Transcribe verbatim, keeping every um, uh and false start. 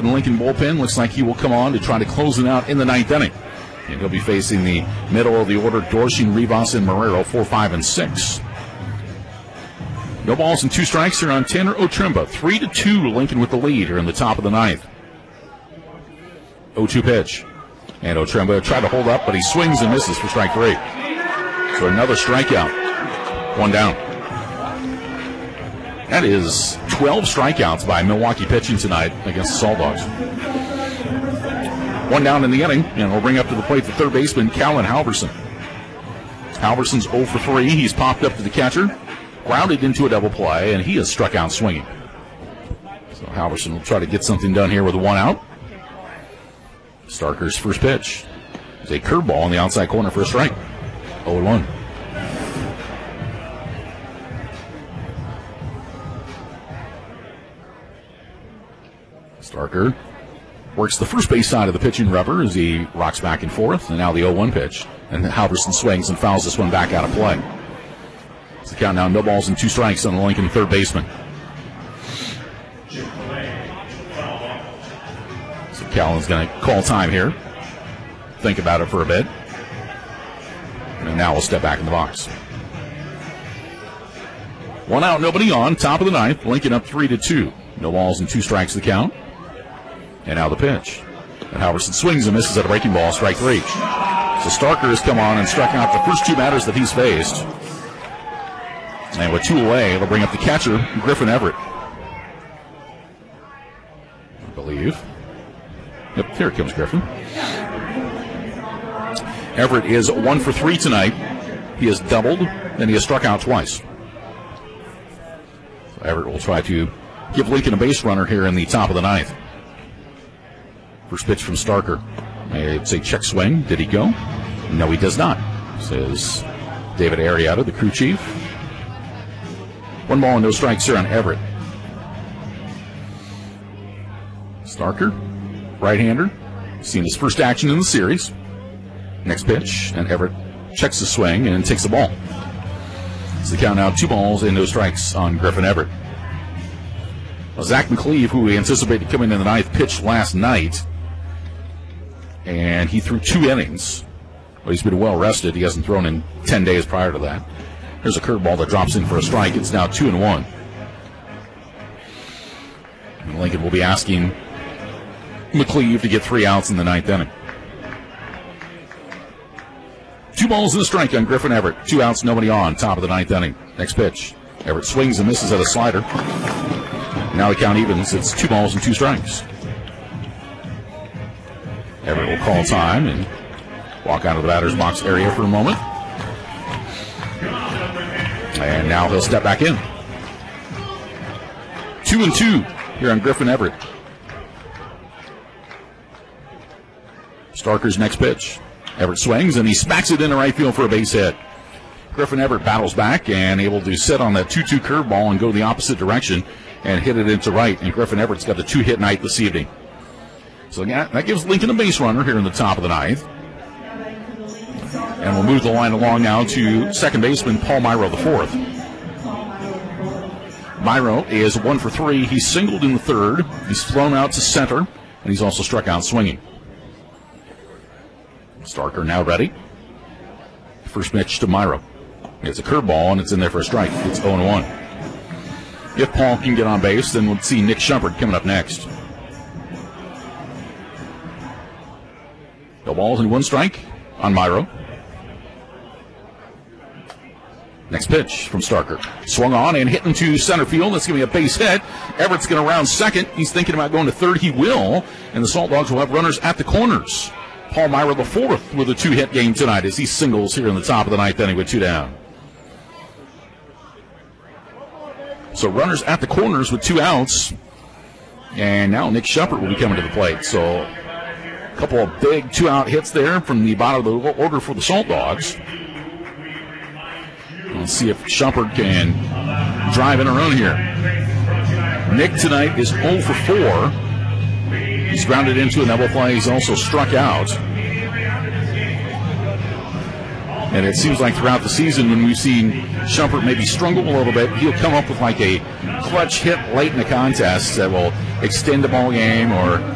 the Lincoln bullpen. Looks like he will come on to try to close it out in the ninth inning. And he'll be facing the middle of the order, Dorshing, Rivas, and Marrero, four, five, and six. No balls and two strikes here on Tanner Otremba. Three to two, Lincoln with the lead here in the top of the ninth. oh two pitch. And Otremba tried to hold up, but he swings and misses for strike three. So another strikeout. One down. That is twelve strikeouts by Milwaukee pitching tonight against the Salt Dogs. One down in the inning, and we'll bring up to the plate the third baseman, Calvin Halverson. Halverson's oh for three. He's popped up to the catcher, grounded into a double play, and he has struck out swinging. So Halverson will try to get something done here with a one out. Starker's first pitch is a curveball on the outside corner for a strike. oh one. Starker works the first base side of the pitching rubber as he rocks back and forth, and now the oh one pitch. And Halverson swings and fouls this one back out of play. It's the count now, no balls and two strikes on the Lincoln third baseman. So Callan's going to call time here. Think about it for a bit. And now we'll step back in the box. One out, nobody on, top of the ninth. Lincoln up three to two. No balls and two strikes the count. And now the pitch. And Halverson swings and misses at a breaking ball, strike three. So Starker has come on and struck out the first two batters that he's faced. And with two away, they'll bring up the catcher, Griffin Everett. I believe. Yep, here comes Griffin. Everett is one for three tonight. He has doubled, and he has struck out twice. So Everett will try to give Lincoln a base runner here in the top of the ninth. First pitch from Starker. It's a check swing. Did he go? No, he does not, says David Arrieta, the crew chief. One ball and no strikes here on Everett. Starker, right-hander, seen his first action in the series. Next pitch, and Everett checks the swing and takes the ball. It's the count now, two balls and no strikes on Griffin Everett. Well, Zach McCleve, who we anticipated coming in the ninth, pitched last night, and he threw two innings. Well, he's been well rested. He hasn't thrown in ten days prior to that. There's a curveball that drops in for a strike. It's now two and one. And Lincoln will be asking McCleve to get three outs in the ninth inning. Two balls and a strike on Griffin Everett. Two outs, nobody on. Top of the ninth inning. Next pitch. Everett swings and misses at a slider. Now the count evens. It's two balls and two strikes. Everett will call time and walk out of the batter's box area for a moment. And now he'll step back in. Two and two here on Griffin Everett. Starker's next pitch. Everett swings and he smacks it into right field for a base hit. Griffin Everett battles back and able to sit on that two two curveball and go the opposite direction and hit it into right. And Griffin Everett's got a two-hit night this evening. So that gives Lincoln a base runner here in the top of the ninth. And we'll move the line along now to second baseman Paul Myro the fourth. Myro is one for three. He's singled in the third. He's flown out to center, and he's also struck out swinging. Starker now ready. First pitch to Myro. It's a curveball, and it's in there for a strike. It's oh one. If Paul can get on base, then we'll see Nick Shumpert coming up next. No balls and one strike on Myro. Next pitch from Starker. Swung on and hit into center field. That's going to be a base hit. Everett's going to round second. He's thinking about going to third. He will. And the Salt Dogs will have runners at the corners. Paul Myro the fourth with a two-hit game tonight as he singles here in the top of the ninth inning with two down. So runners at the corners with two outs. And now Nick Shumpert will be coming to the plate. So a couple of big two-out hits there from the bottom of the order for the Salt Dogs. Let's see if Shumpert can drive in a run here. Nick tonight is oh for four. He's grounded into a double play. He's also struck out. And it seems like throughout the season when we've seen Shumpert maybe struggle a little bit, he'll come up with like a clutch hit late in the contest that will extend the ball game or